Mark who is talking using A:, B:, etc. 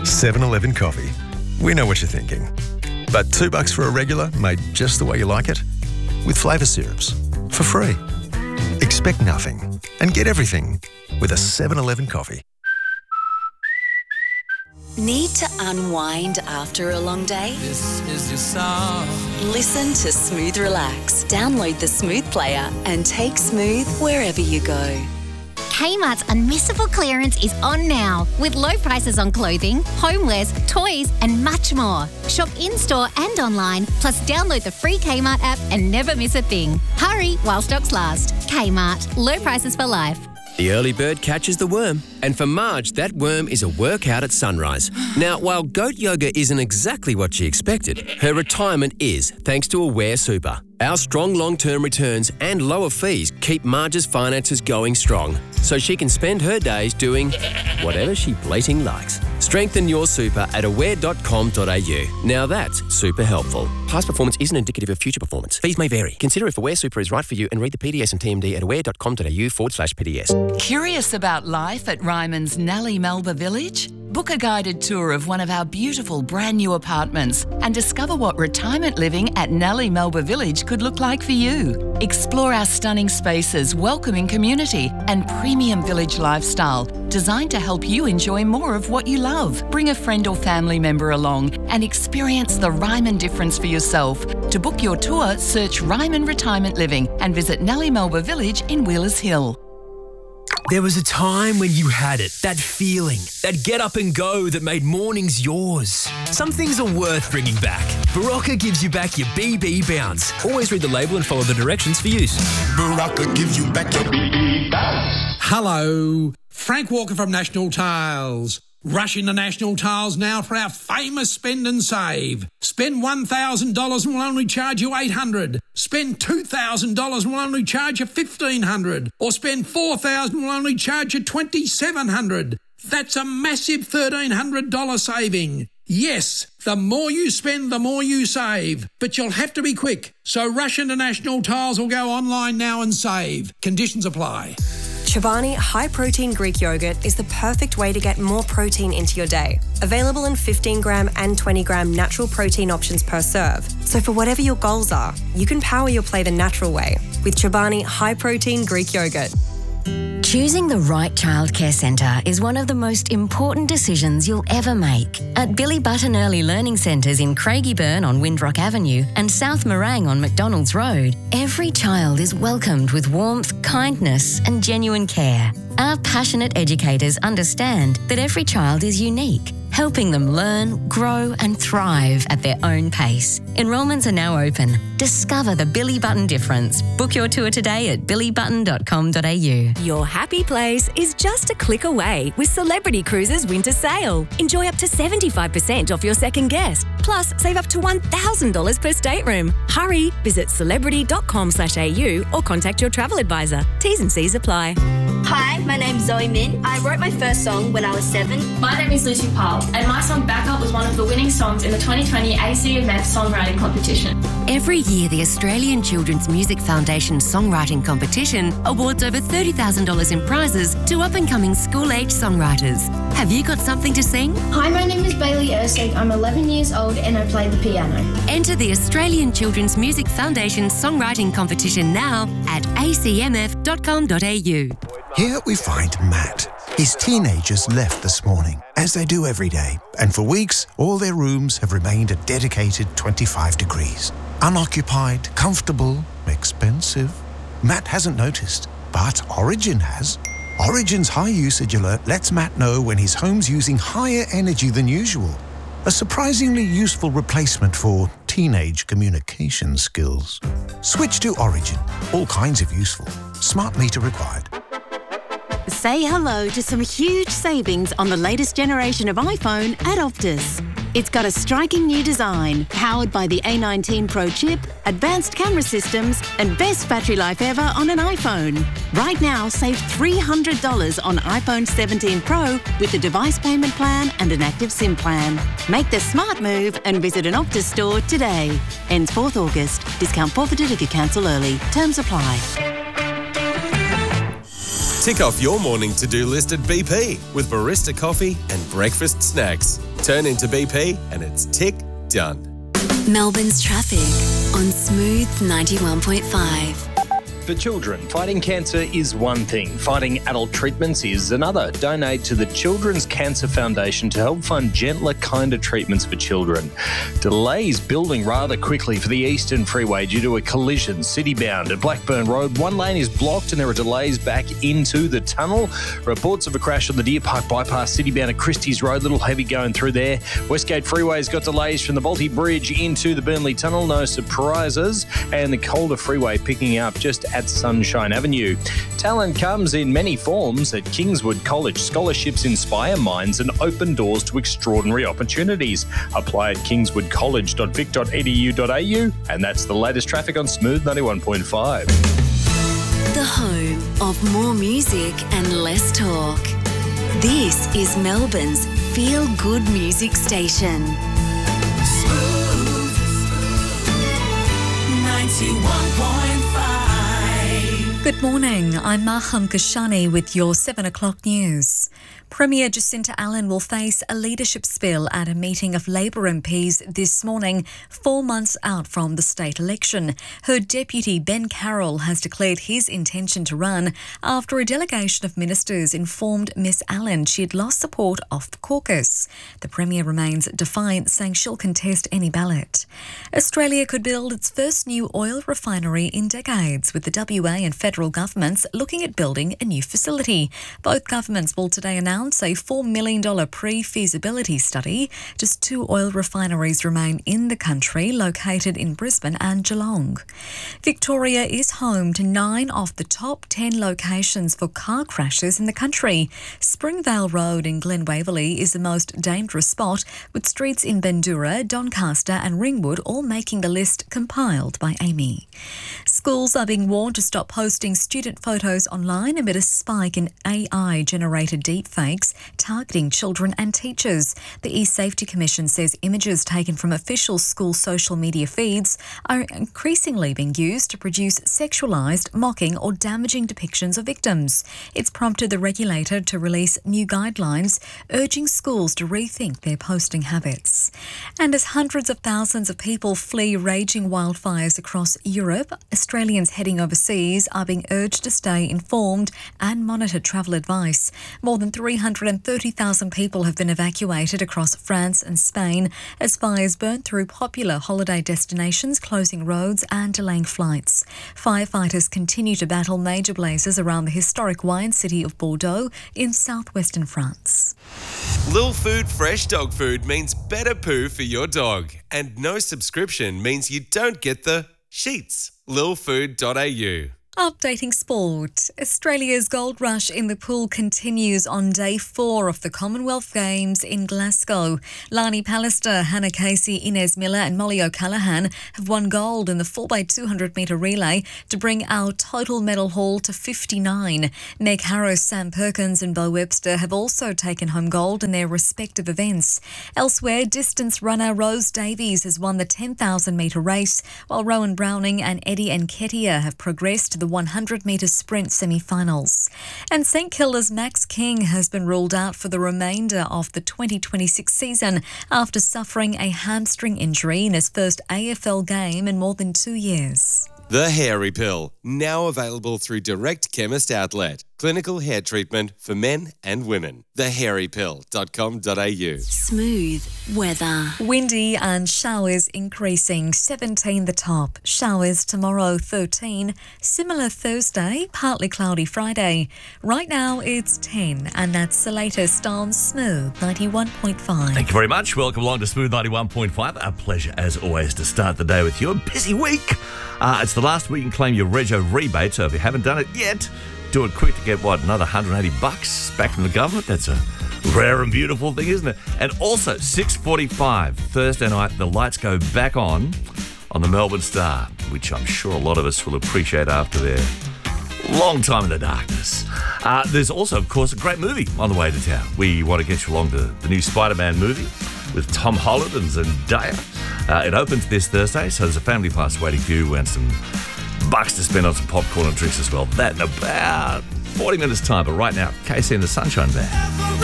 A: 7-Eleven coffee. We know what you're thinking. But $2 for a regular made just the way you like it? With flavour syrups. For free. Expect nothing and get everything with a 7-Eleven coffee.
B: Need to unwind after a long day?
C: This is your song.
B: Listen to Smooth Relax. Download the Smooth player and take Smooth wherever you go.
D: Kmart's Unmissable Clearance is on now, with low prices on clothing, homewares, toys and much more. Shop in-store and online, plus download the free Kmart app and never miss a thing. Hurry while stocks last. Kmart. Low prices for life.
E: The early bird catches the worm, and for Marge, that worm is a workout at sunrise. Now, while goat yoga isn't exactly what she expected, her retirement is, thanks to Aware Super. Our strong long-term returns and lower fees keep Marge's finances going strong, so she can spend her days doing whatever she bleating likes. Strengthen your super at aware.com.au. Now that's super helpful. Past performance isn't indicative of future performance. Fees may vary. Consider if Aware Super is right for you and read the PDS and TMD at aware.com.au/PDS.
F: Curious about life at Ryman's Nellie Melba Village? Book a guided tour of one of our beautiful brand new apartments and discover what retirement living at Nellie Melba Village could look like for you. Explore our stunning spaces, welcoming community and premium village lifestyle designed to help you enjoy more of what you love. Bring a friend or family member along and experience the Ryman difference for yourself. To book your tour, search Ryman Retirement Living and visit Nellie Melba Village in Wheelers Hill.
G: There was a time when you had it, that feeling, that get up and go that made mornings yours. Some things are worth bringing back. Barocca gives you back your BB Bounce. Always read the label and follow the directions for use.
H: Barocca gives you back your BB Bounce.
I: Hello, Frank Walker from National Tiles. Rush into National Tiles now for our famous spend and save. Spend $1,000 and we'll only charge you $800. Spend $2,000 and we'll only charge you $1,500. Or spend $4,000 and we'll only charge you $2,700. That's a massive $1,300 saving. Yes, the more you spend, the more you save. But you'll have to be quick. So rush into National Tiles or go online now and save. Conditions apply.
J: Chobani High Protein Greek Yogurt is the perfect way to get more protein into your day. Available in 15 gram and 20 gram natural protein options per serve. So for whatever your goals are, you can power your play the natural way with Chobani High Protein Greek Yogurt.
K: Choosing the right childcare centre is one of the most important decisions you'll ever make. At Billy Button Early Learning Centres in Craigieburn on Windrock Avenue and South Morang on McDonald's Road, every child is welcomed with warmth, kindness and genuine care. Our passionate educators understand that every child is unique, helping them learn, grow and thrive at their own pace. Enrolments are now open. Discover the Billy Button difference. Book your tour today at billybutton.com.au.
L: Your happy place is just a click away with Celebrity Cruises Winter Sale. Enjoy up to 75% off your second guest. Plus, save up to $1,000 per stateroom. Hurry, visit celebrity.com.au or contact your travel advisor. T's and C's apply.
M: Hi, my name's Zoe Min. I wrote my first song when I was 7.
N: My name is Lucy Powell, and my song Back Up was one of the winning songs in the 2020 ACMF Songwriting Competition.
L: Every year, the Australian Children's Music Foundation Songwriting Competition awards over $30,000 in prizes to up-and-coming school-age songwriters. Have you got something to sing?
O: Hi, my name is Bailey Ersig. I'm 11 years old and I play the piano.
L: Enter the Australian Children's Music Foundation Songwriting Competition now at acmf.com.au.
P: Here we find Matt. His teenagers left this morning, as they do every day, and for weeks, all their rooms have remained a dedicated 25 degrees. Unoccupied, comfortable, expensive. Matt hasn't noticed, but Origin has. Origin's high usage alert lets Matt know when his home's using higher energy than usual. A surprisingly useful replacement for teenage communication skills. Switch to Origin. All kinds of useful. Smart meter required.
Q: Say hello to some huge savings on the latest generation of iPhone at Optus. It's got a striking new design, powered by the A19 Pro chip, advanced camera systems, and best battery life ever on an iPhone. Right now, save $300 on iPhone 17 Pro with a device payment plan and an active SIM plan. Make the smart move and visit an Optus store today. Ends 4th August. Discount forfeited if you cancel early. Terms apply.
R: Tick off your morning to-do list at BP with barista coffee and breakfast snacks. Turn into BP and it's tick done.
B: Melbourne's traffic on Smooth 91.5.
S: For children, fighting cancer is one thing. Fighting adult treatments is another. Donate to the Children's Cancer Foundation to help fund gentler, kinder treatments for children. Delays building rather quickly for the Eastern Freeway due to a collision city-bound at Blackburn Road. One lane is blocked and there are delays back into the tunnel. Reports of a crash on the Deer Park bypass city-bound at Christie's Road. Little heavy going through there. Westgate Freeway's got delays from the Balti Bridge into the Burnley Tunnel. No surprises. And the Calder Freeway picking up just at Sunshine Avenue. Talent comes in many forms at Kingswood College. Scholarships inspire minds and open doors to extraordinary opportunities. Apply at kingswoodcollege.vic.edu.au, and that's the latest traffic on Smooth 91.5.
B: The home of more music and less talk. This is Melbourne's feel-good music station.
C: Smooth 91.5.
T: Good morning, I'm Maham Kashani with your 7 o'clock news. Premier Jacinta Allen will face a leadership spill at a meeting of Labor MPs this morning, 4 months out from the state election. Her deputy, Ben Carroll, has declared his intention to run after a delegation of ministers informed Miss Allen she had lost support off the caucus. The Premier remains defiant, saying she'll contest any ballot. Australia could build its first new oil refinery in decades, with the WA and federal governments looking at building a new facility. Both governments will today announce a $4 million pre-feasibility study. Just 2 oil refineries remain in the country, located in Brisbane and Geelong. Victoria is home to 9 of the top 10 locations for car crashes in the country. Springvale Road in Glen Waverley is the most dangerous spot, with streets in Bandura, Doncaster and Ringwood all making the list compiled by Amy. Schools are being warned to stop posting student photos online amid a spike in AI-generated deepfakes targeting children and teachers. The eSafety Commission says images taken from official school social media feeds are increasingly being used to produce sexualised, mocking or damaging depictions of victims. It's prompted the regulator to release new guidelines urging schools to rethink their posting habits. And as hundreds of thousands of people flee raging wildfires across Europe, Australians heading overseas are being urged to stay informed and monitor travel advice. More than 330,000 people have been evacuated across France and Spain as fires burnt through popular holiday destinations, closing roads and delaying flights. Firefighters continue to battle major blazes around the historic wine city of Bordeaux in southwestern France.
R: Lil Food Fresh Dog Food means better poo for your dog. And no subscription means you don't get the sheets. lilfood.au.
T: Updating sport. Australia's gold rush in the pool continues on day 4 of the Commonwealth Games in Glasgow. Lani Pallister, Hannah Casey, Inez Miller and Molly O'Callaghan have won gold in the 4x200 metre relay to bring our total medal haul to 59. Meg Harris, Sam Perkins and Bo Webster have also taken home gold in their respective events. Elsewhere, distance runner Rose Davies has won the 10,000 metre race, while Rowan Browning and Eddie Nketiah have progressed to the 100 metre sprint semi-finals. And St Kilda's Max King has been ruled out for the remainder of the 2026 season after suffering a hamstring injury in his first AFL game in more than 2 years.
R: The Hairy Pill, now available through Direct Chemist Outlet. Clinical hair treatment for men and women. thehairypill.com.au.
B: Smooth weather.
T: Windy and showers increasing. 17 the top. Showers tomorrow 13. Similar Thursday. Partly cloudy Friday. Right now it's 10 and that's the latest on Smooth 91.5.
U: Thank you very much. Welcome along to Smooth 91.5. A pleasure as always to start the day with you. A busy week. It's the last week you can claim your Rego rebate, so if you haven't done it yet, do it quick to get, another $180 back from the government. That's a rare and beautiful thing, isn't it? And also, 6:45 Thursday night, the lights go back on the Melbourne Star, which I'm sure a lot of us will appreciate after their long time in the darkness. There's also, of course, a great movie on the way to town. We want to get you along to the new Spider-Man movie with Tom Holland and Zendaya. It opens this Thursday, so there's a family pass waiting for you and some bucks to spend on some popcorn and drinks as well. That and about 40 minutes time, but right now, Casey and the Sunshine Band.